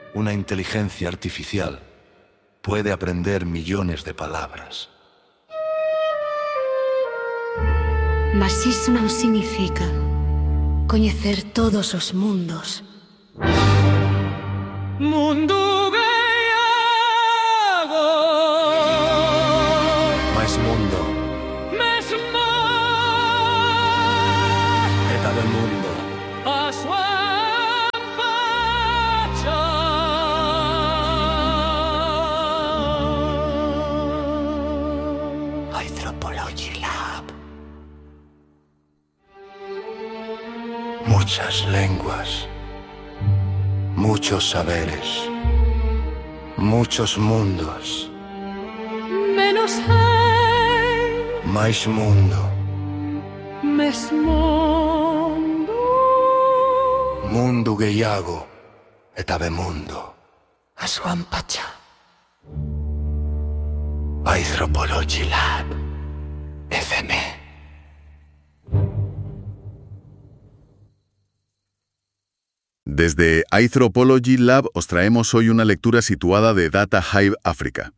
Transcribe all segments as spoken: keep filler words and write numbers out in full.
una inteligencia artificial puede aprender millones de palabras. Mas iso non significa coñecer todos os mundos. Mundo gallego. Mais mundo. Mesmo. Eta do mundo. A súa pacha. Anthropology Lab. Muchas lenguas, muchos saberes, muchos mundos. Menos hai. Mais mundo. Mesmo. Mundo gehiago eta bemundo. Asuan patxa. Anthropology Lab. F M. Desde Anthropology Lab os traemos hoy una lectura situada de Data Hive África.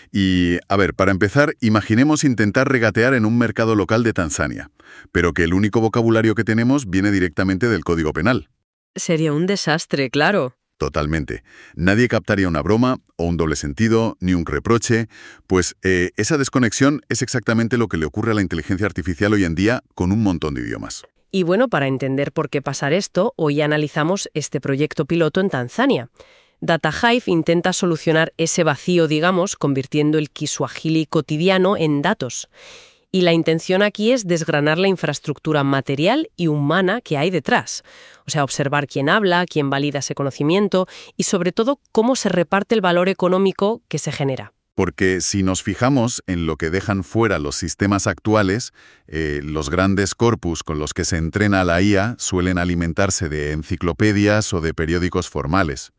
Y, a ver, para empezar, imaginemos intentar regatear en un mercado local de Tanzania, pero que el único vocabulario que tenemos viene directamente del Código Penal. Sería un desastre, claro. Totalmente. Nadie captaría una broma, o un doble sentido, ni un reproche. Pues eh, esa desconexión es exactamente lo que le ocurre a la inteligencia artificial hoy en día con un montón de idiomas. Y bueno, para entender por qué pasar esto, hoy analizamos este proyecto piloto en Tanzania. Data Hive intenta solucionar ese vacío, digamos, convirtiendo el Kiswahili cotidiano en datos. Y la intención aquí es desgranar la infraestructura material y humana que hay detrás. O sea, observar quién habla, quién valida ese conocimiento y, sobre todo, cómo se reparte el valor económico que se genera. Porque si nos fijamos en lo que dejan fuera los sistemas actuales, eh, los grandes corpus con los que se entrena la I A suelen alimentarse de enciclopedias o de periódicos formales.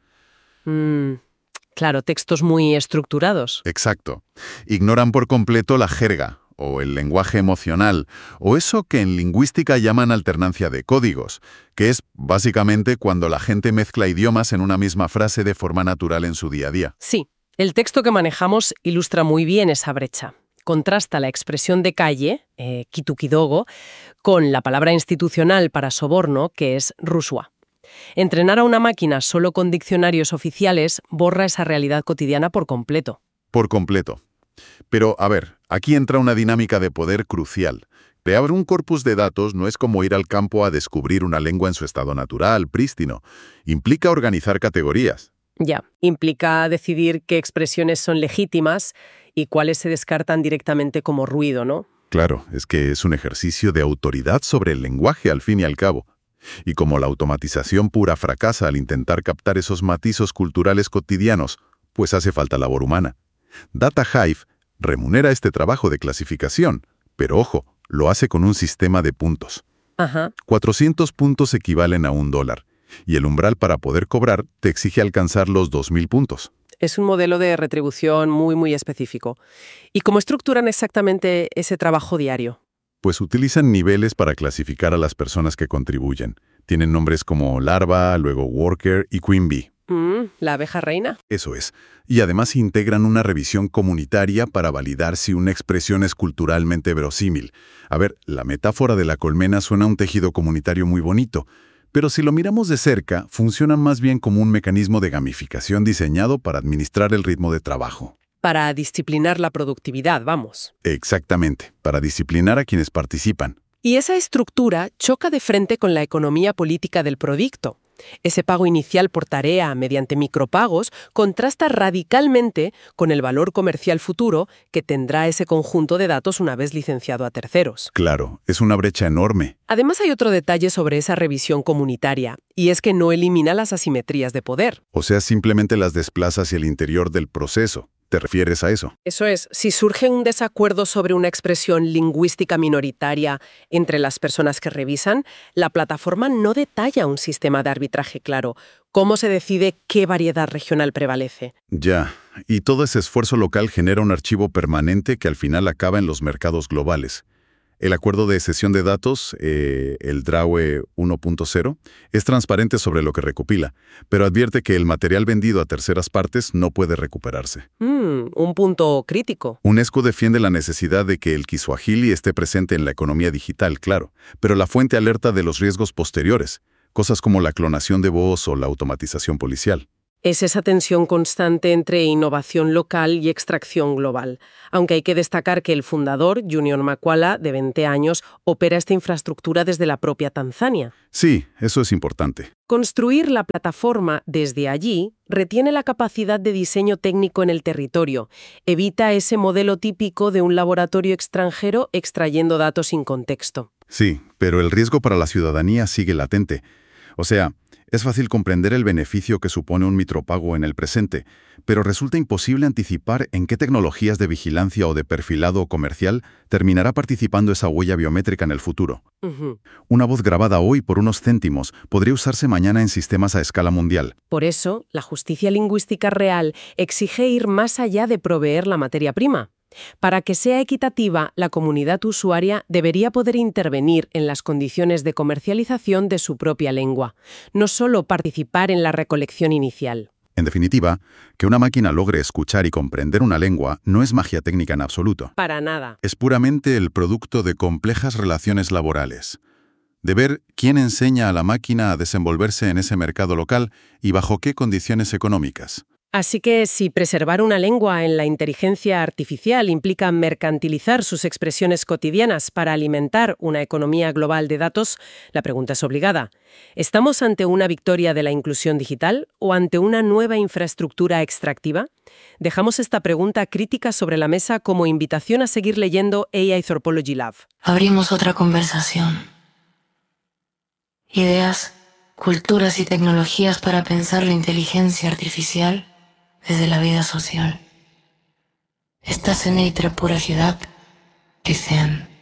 Mm, claro, textos muy estructurados. Exacto. Ignoran por completo la jerga, o el lenguaje emocional, o eso que en lingüística llaman alternancia de códigos, que es básicamente cuando la gente mezcla idiomas en una misma frase de forma natural en su día a día. Sí, el texto que manejamos ilustra muy bien esa brecha. Contrasta la expresión de calle, eh, kitukidogo, con la palabra institucional para soborno, que es rushwa. Entrenar a una máquina solo con diccionarios oficiales borra esa realidad cotidiana por completo. Por completo. Pero, a ver, aquí entra una dinámica de poder crucial. Crear un corpus de datos no es como ir al campo a descubrir una lengua en su estado natural, prístino. Implica organizar categorías. Ya, implica decidir qué expresiones son legítimas y cuáles se descartan directamente como ruido, ¿no? Claro, es que es un ejercicio de autoridad sobre el lenguaje al fin y al cabo. Y como la automatización pura fracasa al intentar captar esos matizos culturales cotidianos, pues hace falta labor humana. Data Hive remunera este trabajo de clasificación, pero ojo, lo hace con un sistema de puntos. Ajá. cuatrocientos puntos equivalen a un dólar, y el umbral para poder cobrar te exige alcanzar los dos mil puntos. Es un modelo de retribución muy, muy específico. ¿Y cómo estructuran exactamente ese trabajo diario? Pues utilizan niveles para clasificar a las personas que contribuyen. Tienen nombres como larva, luego worker y queen bee. Mm, ¿la abeja reina? Eso es. Y además integran una revisión comunitaria para validar si una expresión es culturalmente verosímil. A ver, la metáfora de la colmena suena a un tejido comunitario muy bonito, pero si lo miramos de cerca, funcionan más bien como un mecanismo de gamificación diseñado para administrar el ritmo de trabajo. Para disciplinar la productividad, vamos. Exactamente, para disciplinar a quienes participan. Y esa estructura choca de frente con la economía política del producto. Ese pago inicial por tarea mediante micropagos contrasta radicalmente con el valor comercial futuro que tendrá ese conjunto de datos una vez licenciado a terceros. Claro, es una brecha enorme. Además hay otro detalle sobre esa revisión comunitaria, y es que no elimina las asimetrías de poder. O sea, simplemente las desplaza hacia el interior del proceso. ¿Te refieres a eso? Eso es, si surge un desacuerdo sobre una expresión lingüística minoritaria entre las personas que revisan, la plataforma no detalla un sistema de arbitraje claro. ¿Cómo se decide qué variedad regional prevalece? Ya, y todo ese esfuerzo local genera un archivo permanente que al final acaba en los mercados globales. El acuerdo de cesión de datos, eh, el DRAWE uno punto cero, es transparente sobre lo que recopila, pero advierte que el material vendido a terceras partes no puede recuperarse. Mm, un punto crítico. UNESCO defiende la necesidad de que el Kiswahili esté presente en la economía digital, claro, pero la fuente alerta de los riesgos posteriores, cosas como la clonación de voz o la automatización policial. Es esa tensión constante entre innovación local y extracción global, aunque hay que destacar que el fundador, Junior Makwala, de veinte años, opera esta infraestructura desde la propia Tanzania. Sí, eso es importante. Construir la plataforma desde allí retiene la capacidad de diseño técnico en el territorio, evita ese modelo típico de un laboratorio extranjero extrayendo datos sin contexto. Sí, pero el riesgo para la ciudadanía sigue latente. O sea, es fácil comprender el beneficio que supone un micropago en el presente, pero resulta imposible anticipar en qué tecnologías de vigilancia o de perfilado comercial terminará participando esa huella biométrica en el futuro. Uh-huh. Una voz grabada hoy por unos céntimos podría usarse mañana en sistemas a escala mundial. Por eso, la justicia lingüística real exige ir más allá de proveer la materia prima. Para que sea equitativa, la comunidad usuaria debería poder intervenir en las condiciones de comercialización de su propia lengua, no solo participar en la recolección inicial. En definitiva, que una máquina logre escuchar y comprender una lengua no es magia técnica en absoluto. Para nada. Es puramente el producto de complejas relaciones laborales, de ver quién enseña a la máquina a desenvolverse en ese mercado local y bajo qué condiciones económicas. Así que si preservar una lengua en la inteligencia artificial implica mercantilizar sus expresiones cotidianas para alimentar una economía global de datos, la pregunta es obligada. ¿Estamos ante una victoria de la inclusión digital o ante una nueva infraestructura extractiva? Dejamos esta pregunta crítica sobre la mesa como invitación a seguir leyendo A I Anthropology Lab. Abrimos otra conversación. Ideas, culturas y tecnologías para pensar la inteligencia artificial desde la vida social. Estás en Eitra Pura Ciudad, dicen.